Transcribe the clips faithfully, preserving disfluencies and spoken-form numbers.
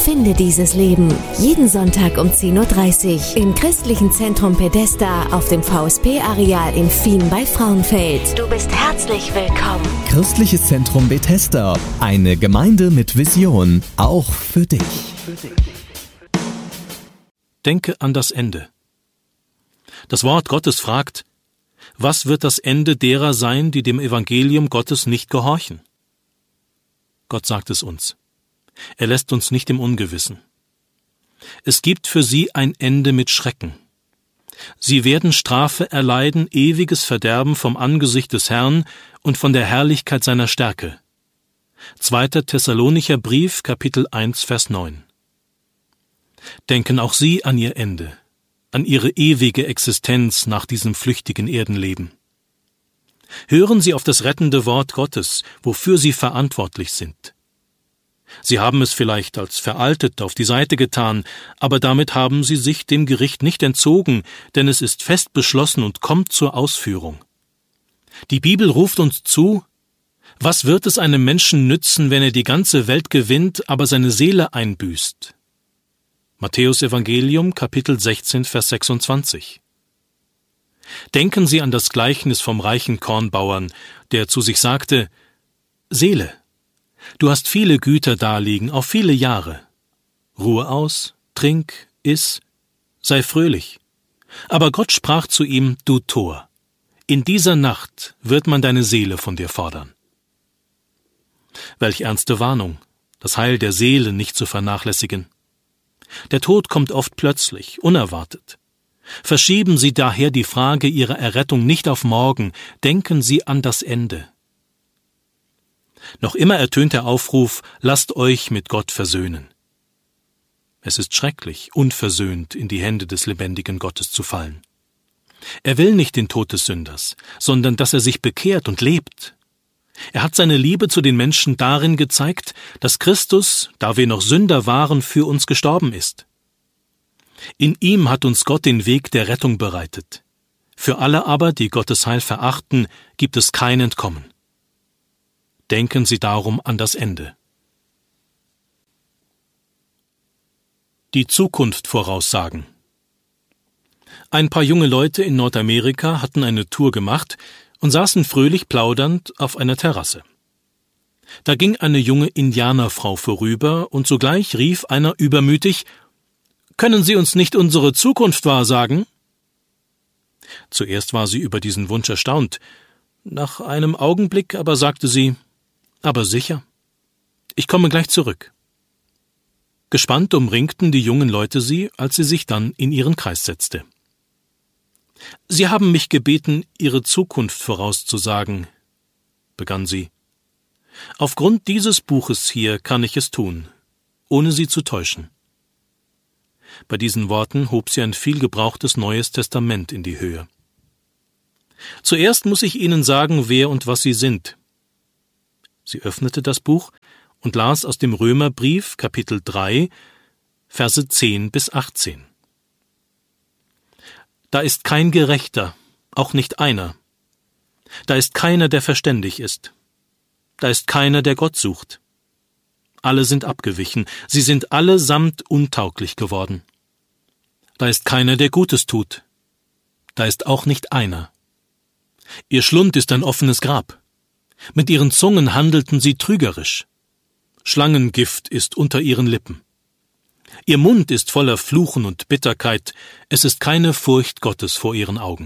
Finde dieses Leben. Jeden Sonntag um zehn Uhr dreißig im Christlichen Zentrum Bethesda auf dem V S P-Areal in Fien bei Frauenfeld. Du bist herzlich willkommen. Christliches Zentrum Bethesda. Eine Gemeinde mit Vision. Auch für dich. Denke an das Ende. Das Wort Gottes fragt, was wird das Ende derer sein, die dem Evangelium Gottes nicht gehorchen? Gott sagt es uns. Er lässt uns nicht im Ungewissen. Es gibt für sie ein Ende mit Schrecken. Sie werden Strafe erleiden, ewiges Verderben vom Angesicht des Herrn und von der Herrlichkeit seiner Stärke. Zweiter Thessalonicher Brief, Kapitel eins, Vers neun. Denken auch Sie an Ihr Ende, an Ihre ewige Existenz nach diesem flüchtigen Erdenleben. Hören Sie auf das rettende Wort Gottes, wofür Sie verantwortlich sind. Sie haben es vielleicht als veraltet auf die Seite getan, aber damit haben Sie sich dem Gericht nicht entzogen, denn es ist fest beschlossen und kommt zur Ausführung. Die Bibel ruft uns zu: Was wird es einem Menschen nützen, wenn er die ganze Welt gewinnt, aber seine Seele einbüßt? Matthäus Evangelium, Kapitel sechzehn, Vers sechsundzwanzig. Denken Sie an das Gleichnis vom reichen Kornbauern, der zu sich sagte: Seele, du hast viele Güter daliegen, auf viele Jahre. Ruhe aus, trink, iss, sei fröhlich. Aber Gott sprach zu ihm: Du Tor, in dieser Nacht wird man deine Seele von dir fordern. Welch ernste Warnung, das Heil der Seele nicht zu vernachlässigen. Der Tod kommt oft plötzlich, unerwartet. Verschieben Sie daher die Frage Ihrer Errettung nicht auf morgen, denken Sie an das Ende. Noch immer ertönt der Aufruf: Lasst euch mit Gott versöhnen. Es ist schrecklich, unversöhnt in die Hände des lebendigen Gottes zu fallen. Er will nicht den Tod des Sünders, sondern dass er sich bekehrt und lebt. Er hat seine Liebe zu den Menschen darin gezeigt, dass Christus, da wir noch Sünder waren, für uns gestorben ist. In ihm hat uns Gott den Weg der Rettung bereitet. Für alle aber, die Gottes Heil verachten, gibt es kein Entkommen. Denken Sie darum an das Ende. Die Zukunft voraussagen. Ein paar junge Leute in Nordamerika hatten eine Tour gemacht und saßen fröhlich plaudernd auf einer Terrasse. Da ging eine junge Indianerfrau vorüber, und sogleich rief einer übermütig: »Können Sie uns nicht unsere Zukunft wahrsagen?« Zuerst war sie über diesen Wunsch erstaunt. Nach einem Augenblick aber sagte sie: »Aber sicher. Ich komme gleich zurück.« Gespannt umringten die jungen Leute sie, als sie sich dann in ihren Kreis setzte. »Sie haben mich gebeten, Ihre Zukunft vorauszusagen«, begann sie. »Aufgrund dieses Buches hier kann ich es tun, ohne Sie zu täuschen.« Bei diesen Worten hob sie ein vielgebrauchtes Neues Testament in die Höhe. »Zuerst muss ich Ihnen sagen, wer und was Sie sind.« Sie öffnete das Buch und las aus dem Römerbrief, Kapitel drei, Verse zehn bis achtzehn. »Da ist kein Gerechter, auch nicht einer. Da ist keiner, der verständig ist. Da ist keiner, der Gott sucht. Alle sind abgewichen, sie sind allesamt untauglich geworden. Da ist keiner, der Gutes tut. Da ist auch nicht einer. Ihr Schlund ist ein offenes Grab. Mit ihren Zungen handelten sie trügerisch. Schlangengift ist unter ihren Lippen. Ihr Mund ist voller Fluchen und Bitterkeit, es ist keine Furcht Gottes vor ihren Augen.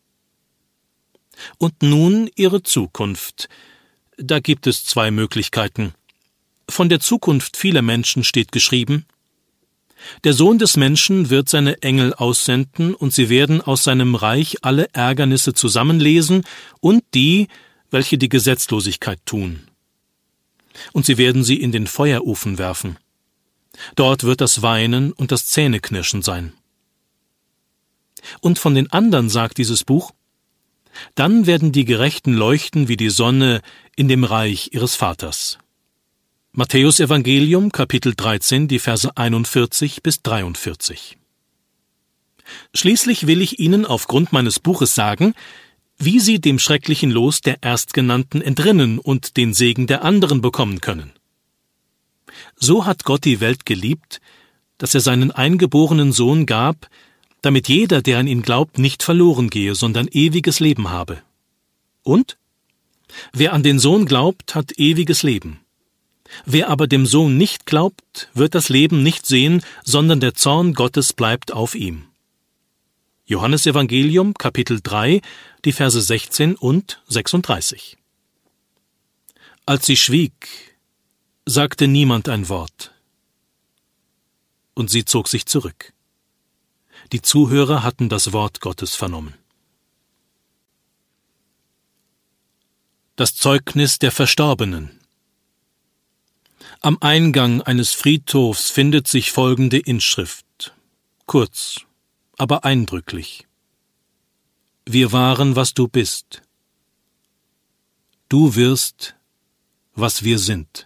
Und nun ihre Zukunft. Da gibt es zwei Möglichkeiten. Von der Zukunft vieler Menschen steht geschrieben: Der Sohn des Menschen wird seine Engel aussenden, und sie werden aus seinem Reich alle Ärgernisse zusammenlesen und die, welche die Gesetzlosigkeit tun. Und sie werden sie in den Feuerofen werfen. Dort wird das Weinen und das Zähneknirschen sein. Und von den anderen sagt dieses Buch: Dann werden die Gerechten leuchten wie die Sonne in dem Reich ihres Vaters. Matthäus Evangelium, Kapitel dreizehn, die Verse einundvierzig bis dreiundvierzig. Schließlich will ich Ihnen aufgrund meines Buches sagen, wie Sie dem schrecklichen Los der Erstgenannten entrinnen und den Segen der anderen bekommen können. So hat Gott die Welt geliebt, dass er seinen eingeborenen Sohn gab, damit jeder, der an ihn glaubt, nicht verloren gehe, sondern ewiges Leben habe. Und? Wer an den Sohn glaubt, hat ewiges Leben. Wer aber dem Sohn nicht glaubt, wird das Leben nicht sehen, sondern der Zorn Gottes bleibt auf ihm. Johannesevangelium, Kapitel drei, die Verse sechzehn und sechsunddreißig. Als sie schwieg, sagte niemand ein Wort. Und sie zog sich zurück. Die Zuhörer hatten das Wort Gottes vernommen. Das Zeugnis der Verstorbenen. Am Eingang eines Friedhofs findet sich folgende Inschrift, kurz, aber eindrücklich. Wir waren, was du bist. Du wirst, was wir sind.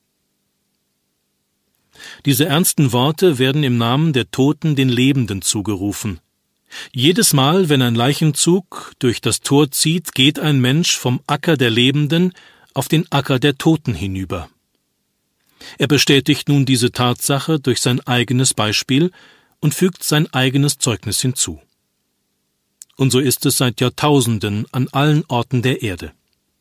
Diese ernsten Worte werden im Namen der Toten den Lebenden zugerufen. Jedes Mal, wenn ein Leichenzug durch das Tor zieht, geht ein Mensch vom Acker der Lebenden auf den Acker der Toten hinüber. Er bestätigt nun diese Tatsache durch sein eigenes Beispiel und fügt sein eigenes Zeugnis hinzu. Und so ist es seit Jahrtausenden an allen Orten der Erde.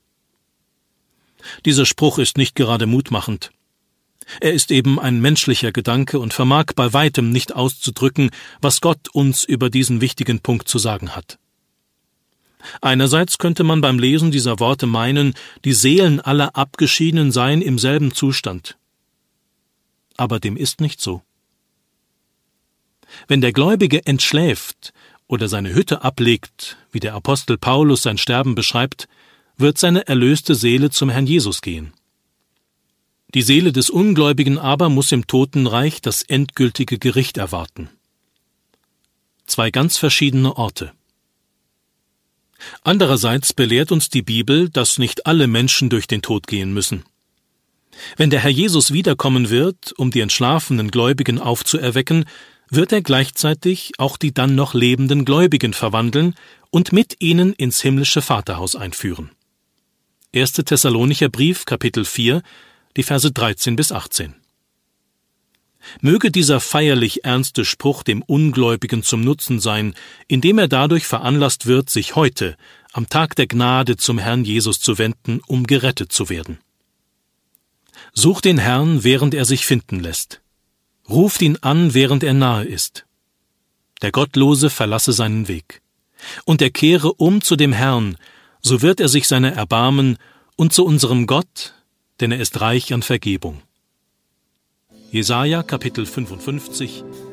Dieser Spruch ist nicht gerade mutmachend. Er ist eben ein menschlicher Gedanke und vermag bei weitem nicht auszudrücken, was Gott uns über diesen wichtigen Punkt zu sagen hat. Einerseits könnte man beim Lesen dieser Worte meinen, die Seelen aller Abgeschiedenen seien im selben Zustand. Aber dem ist nicht so. Wenn der Gläubige entschläft oder seine Hütte ablegt, wie der Apostel Paulus sein Sterben beschreibt, wird seine erlöste Seele zum Herrn Jesus gehen. Die Seele des Ungläubigen aber muss im Totenreich das endgültige Gericht erwarten. Zwei ganz verschiedene Orte. Andererseits belehrt uns die Bibel, dass nicht alle Menschen durch den Tod gehen müssen. Wenn der Herr Jesus wiederkommen wird, um die entschlafenen Gläubigen aufzuerwecken, wird er gleichzeitig auch die dann noch lebenden Gläubigen verwandeln und mit ihnen ins himmlische Vaterhaus einführen. erster Thessalonicher Brief, Kapitel vier, die Verse dreizehn bis achtzehn. Möge dieser feierlich ernste Spruch dem Ungläubigen zum Nutzen sein, indem er dadurch veranlasst wird, sich heute, am Tag der Gnade, zum Herrn Jesus zu wenden, um gerettet zu werden. Sucht den Herrn, während er sich finden lässt. Ruft ihn an, während er nahe ist. Der Gottlose verlasse seinen Weg. Und er kehre um zu dem Herrn, so wird er sich seiner erbarmen, und zu unserem Gott, denn er ist reich an Vergebung. Jesaja, Kapitel fünfundfünfzig,